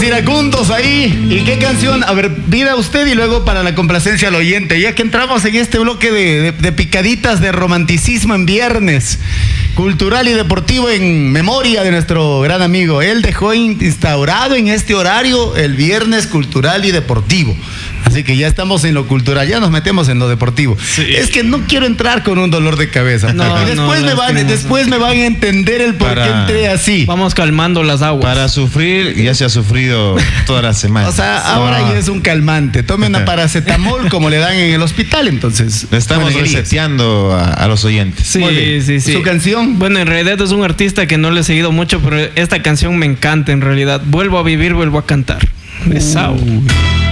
iracundos ahí. ¿Y qué canción? A ver, vida usted y luego para la complacencia al oyente. Ya que entramos en este bloque de picaditas de romanticismo en viernes, cultural y deportivo en memoria de nuestro gran amigo. Él dejó instaurado en este horario el viernes cultural y deportivo. Así que ya estamos en lo cultural, ya nos metemos en lo deportivo. Sí. Es que no quiero entrar con un dolor de cabeza. No, y después me van a entender el por qué entré así. Vamos calmando las aguas. Para sufrir, ya se ha sufrido toda la semana. O sea, ahora ya es un calmante. Tome una paracetamol como le dan en el hospital, entonces. Le estamos reseteando a los oyentes. Sí. ¿Su canción? Bueno, en realidad es un artista que no le he seguido mucho, pero esta canción me encanta en realidad. Vuelvo a vivir, vuelvo a cantar. De Sao.